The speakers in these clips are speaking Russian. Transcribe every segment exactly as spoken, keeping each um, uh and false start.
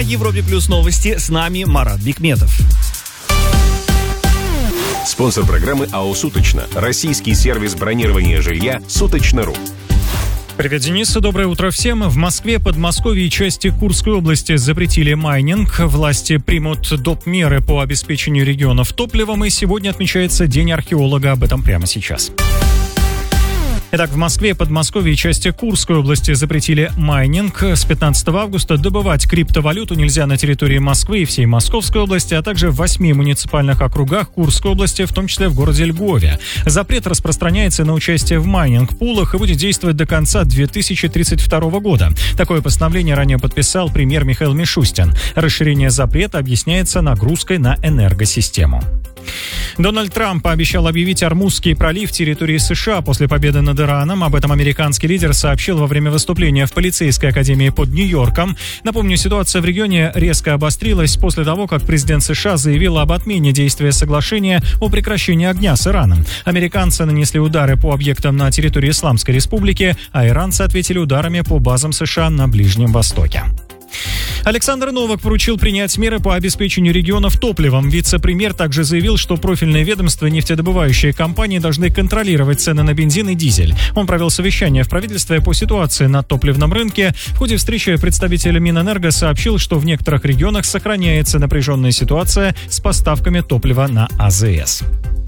Европе Плюс новости. С нами Марат Бикметов. Спонсор программы АО «Суточно». Российский сервис бронирования жилья «Суточно.ру». Привет, Денис. Доброе утро всем. В Москве, Подмосковье и части Курской области запретили майнинг. Власти примут доп. Меры по обеспечению регионов топливом. И сегодня отмечается День археолога. Об этом прямо сейчас. Итак, в Москве, Подмосковье и части Курской области запретили майнинг. С пятнадцатого августа добывать криптовалюту нельзя на территории Москвы и всей Московской области, а также в восьми муниципальных округах Курской области, в том числе в городе Львове. Запрет распространяется на участие в майнинг-пулах и будет действовать до конца две тысячи тридцать второго года. Такое постановление ранее подписал премьер Михаил Мишустин. Расширение запрета объясняется нагрузкой на энергосистему. Дональд Трамп пообещал объявить Ормузский пролив территории США после победы над Ираном. Об этом американский лидер сообщил во время выступления в полицейской академии под Нью-Йорком. Напомню, ситуация в регионе резко обострилась после того, как президент США заявил об отмене действия соглашения о прекращении огня с Ираном. Американцы нанесли удары по объектам на территории Исламской Республики, а иранцы ответили ударами по базам США на Ближнем Востоке. Александр Новак поручил принять меры по обеспечению регионов топливом. Вице-премьер также заявил, что профильные ведомства и нефтедобывающие компании должны контролировать цены на бензин и дизель. Он провел совещание в правительстве по ситуации на топливном рынке. В ходе встречи представитель Минэнерго сообщил, что в некоторых регионах сохраняется напряженная ситуация с поставками топлива на АЗС.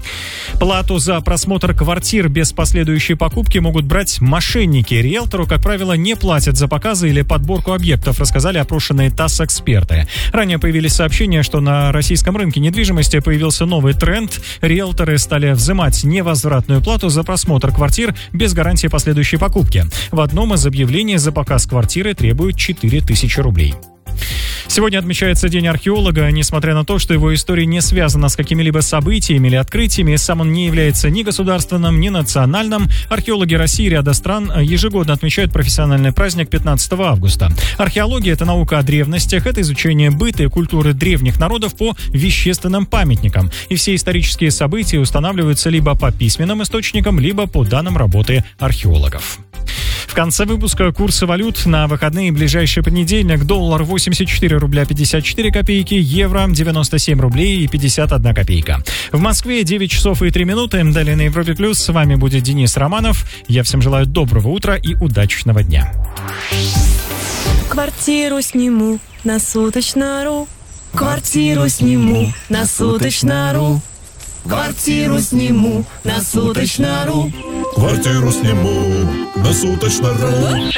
Плату за просмотр квартир без последующей покупки могут брать мошенники. Риэлтору, как правило, не платят за показы или подборку объектов, рассказали опрошенные ТАСС эксперты. Ранее появились сообщения, что на российском рынке недвижимости появился новый тренд. Риэлторы стали взимать невозвратную плату за просмотр квартир без гарантии последующей покупки. В одном из объявлений за показ квартиры требуют четыре тысячи рублей. Сегодня отмечается День археолога. Несмотря на то, что его история не связана с какими-либо событиями или открытиями, сам он не является ни государственным, ни национальным. Археологи России и ряда стран ежегодно отмечают профессиональный праздник пятнадцатого августа. Археология – это наука о древностях, это изучение быта и культуры древних народов по вещественным памятникам. И все исторические события устанавливаются либо по письменным источникам, либо по данным работы археологов. В конце выпуска курсы валют на выходные. Ближайший понедельник: доллар восемьдесят четыре рубля пятьдесят четыре копейки, евро девяносто семь рублей и пятьдесят одна копейка. В Москве девять часов и три минуты. Далее на Европе Плюс. С вами будет Денис Романов. Я всем желаю доброго утра и удачного дня. Квартиру сниму на Суточно.ру. Квартиру сниму на Суточно.ру. Квартиру сниму на Суточно.ру. Квартиру сниму на Суточно.ру.